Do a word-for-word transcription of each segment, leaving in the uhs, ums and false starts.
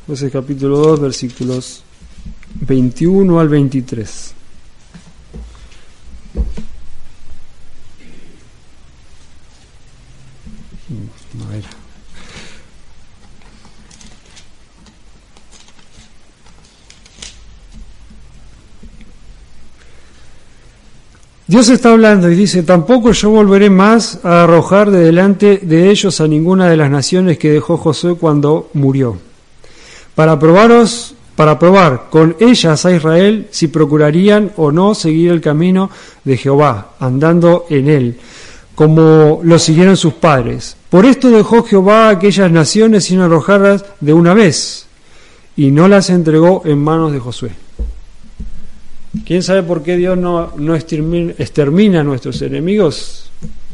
Jueces capítulo dos, versículos veintiuno al veintitrés. A ver. Dios está hablando y dice: tampoco yo volveré más a arrojar de delante de ellos a ninguna de las naciones que dejó Josué cuando murió, para probaros, para probar con ellas a Israel si procurarían o no seguir el camino de Jehová, andando en él, como lo siguieron sus padres. Por esto dejó Jehová a aquellas naciones sin arrojarlas de una vez, y no las entregó en manos de Josué. ¿Quién sabe por qué Dios no, no extermina, extermina a nuestros enemigos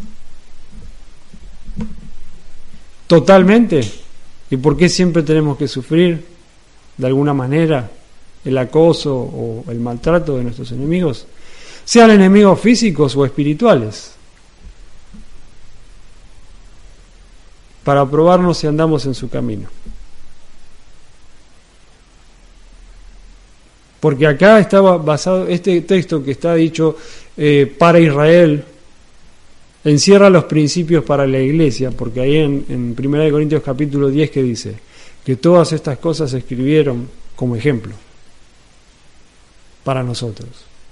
totalmente? ¿Y por qué siempre tenemos que sufrir de alguna manera el acoso o el maltrato de nuestros enemigos? Sean enemigos físicos o espirituales. Para probarnos si andamos en su camino. Porque acá estaba basado, este texto que está dicho eh, para Israel, encierra los principios para la iglesia, porque ahí en, en primera de Corintios capítulo diez que dice que todas estas cosas se escribieron como ejemplo para nosotros.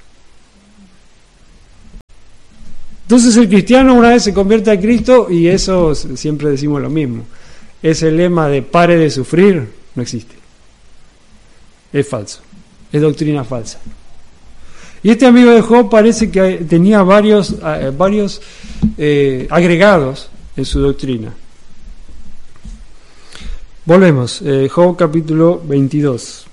Entonces el cristiano una vez se convierte a Cristo, y eso siempre decimos lo mismo, ese lema de pare de sufrir no existe, es falso. Es doctrina falsa. Y este amigo de Job parece que tenía varios, eh, varios eh, agregados en su doctrina. Volvemos, eh, Job capítulo veintidós.